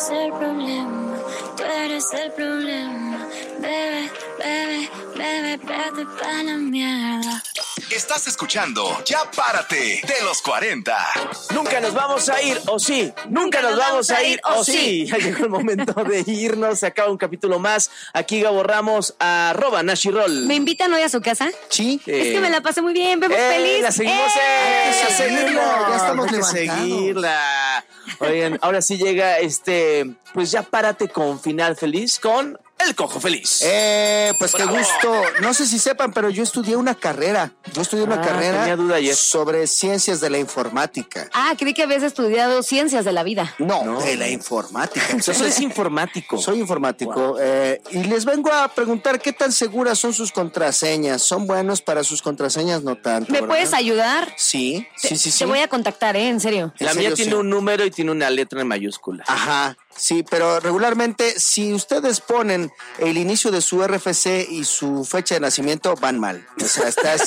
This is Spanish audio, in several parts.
eres el problema, tú eres el problema. Bebe, bebe, bebe, vete pa' la mierda. Estás escuchando Ya Párate de los 40. Nunca nos vamos a ir, o sí. Nunca nos vamos a ir, o sí. Ya llegó el momento de irnos. Se acaba un capítulo más. Aquí Gabo Ramos, @Nashirol. ¿Me invitan hoy a su casa? Sí. Es que me la pasé muy bien. Vemos feliz. La seguimos. Hay que seguirla, ya estamos Hay que levantados. seguirla. Oigan, ahora sí llega pues Ya Párate con final feliz con El Cojo Feliz. Pues qué Bravo. gusto. No sé si sepan, pero yo estudié una carrera. Tenía duda ayer. sobre ciencias de la informática. Ah, creí que habías estudiado ciencias de la vida. No, de la informática. Yo soy informático. Soy informático. Y les vengo a preguntar qué tan seguras son sus contraseñas. ¿Son buenos para sus contraseñas? No tanto. ¿Me ¿verdad? puedes ayudar? Sí. Te voy a contactar, en serio. La ¿En mía serio? tiene Sí. un número y tiene una letra en mayúscula. Ajá, sí, pero regularmente si ustedes ponen el inicio de su RFC y su fecha de nacimiento, van mal. O sea,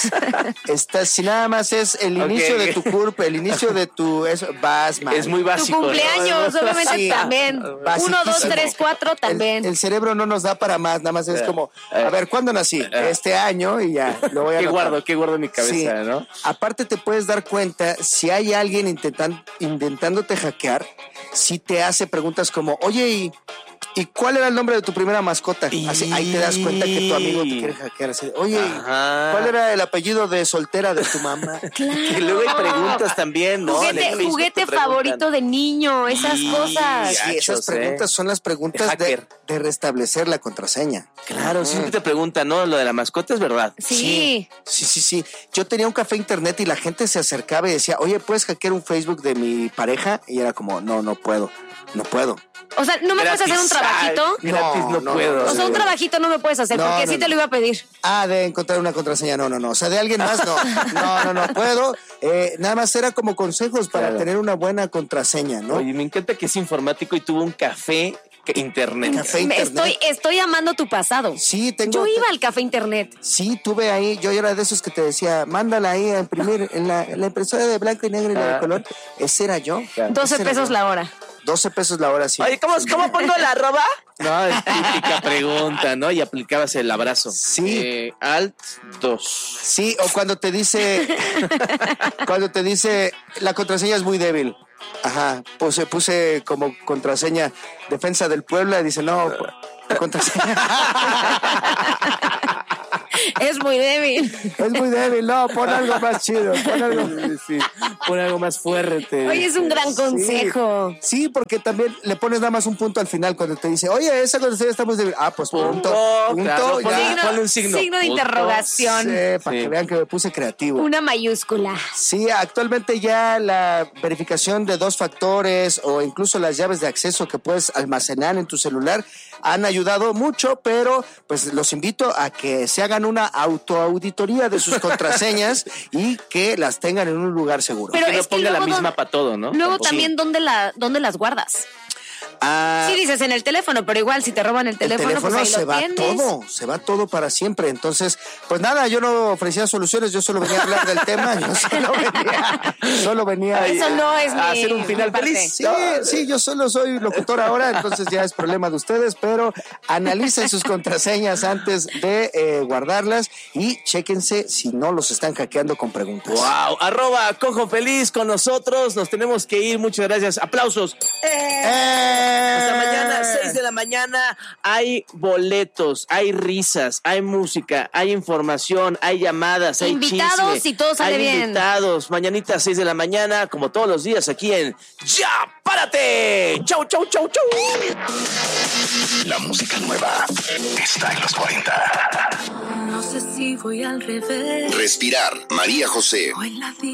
estás si nada más es el inicio de tu CURP, el inicio de vas mal. Es muy básico. Tu cumpleaños, ¿no? obviamente Sí. también. 1, 2, Basiquísimo. 3, 4 también. El cerebro no nos da para más, nada más es como, a ver, ¿cuándo nací? Este año y ya, lo voy a ¿Qué anotar. guardo en mi cabeza, Sí. no? Aparte te puedes dar cuenta si hay alguien intentándote hackear, si te hace preguntas como, oye, ¿y cuál era el nombre de tu primera mascota? Así, ahí te das cuenta que tu amigo te quiere hackear. Así, oye, Ajá. ¿cuál era el apellido de soltera de tu mamá? Que luego hay preguntas también, ¿no? En el Facebook Juguete te preguntan. favorito de niño, esas Sí. cosas. Sí, esas Gachos, preguntas son las preguntas De hacker. de restablecer la contraseña. Claro, siempre te preguntan, ¿no? Lo de la mascota es verdad. Sí. Sí. Yo tenía un café internet y la gente se acercaba y decía, oye, ¿puedes hackear un Facebook de mi pareja? Y era como, no puedo. O sea, ¿no me puedes hacer un Gratis. trabajito? Ay, gratis no No, puedo. O sea, un trabajito no me puedes hacer, No, porque no, sí te lo iba a pedir. De encontrar una contraseña, no. O sea, de alguien más, no puedo. Nada más era como consejos para Claro. tener una buena contraseña, ¿no? Oye, me encanta que es informático y tuvo un café internet. Café internet. Estoy amando tu pasado. Sí, Yo iba al café internet. Sí, tuve ahí, yo era de esos que te decía, mándala ahí a imprimir en la impresora de blanco y negro y la de color. Ese era yo. Claro. 12 pesos la hora. 12 pesos la hora, sí. Oye, ¿cómo pongo la arroba? No, es típica pregunta, ¿no? Y aplicabas el abrazo. Sí. Alt 2. Sí, o cuando te dice, la contraseña es muy débil. Ajá, puse como contraseña Defensa del Puebla y dice, no, la contraseña Es muy débil. es muy débil, no, pon algo más chido, Pon algo más fuerte. Oye, es un gran consejo. Sí, porque también le pones nada más un punto al final cuando te dice, oye, esa contraseña está muy débil. Pues punto, claro, ya. ponle un signo. Signo de Punto. interrogación. Sí, para Sí. que vean que me puse creativo. Una mayúscula. Sí, actualmente ya la verificación de 2 factores o incluso las llaves de acceso que puedes almacenar en tu celular han ayudado mucho, pero pues los invito a que se hagan una autoauditoría de sus contraseñas y que las tengan en un lugar seguro. Pero Que no es que ponga la luego misma para todo, ¿no? Luego Tampoco. también, ¿dónde las guardas? Ah, Sí dices en el teléfono, pero igual si te roban el teléfono, pues ahí se lo va tienes. se va todo para siempre. Entonces, pues nada, yo no ofrecía soluciones, yo solo venía a hablar del tema, yo solo venía Eso no es a mi hacer un final mi parte. feliz. Sí, yo solo soy locutor ahora, entonces ya es problema de ustedes, pero analicen sus contraseñas antes de guardarlas y chéquense si no los están hackeando con preguntas. Wow, @Cojo Feliz con nosotros. Nos tenemos que ir. Muchas gracias. Aplausos. Hasta mañana, 6 de la mañana. Hay boletos, hay risas, hay música, hay información, hay llamadas, hay Invitados chisme, y todo sale hay bien. invitados. Mañanita, 6 de la mañana, como todos los días, aquí en Ya Párate. Chau. La música nueva está en los 40. No sé si voy al revés Respirar, María José. o en la vida.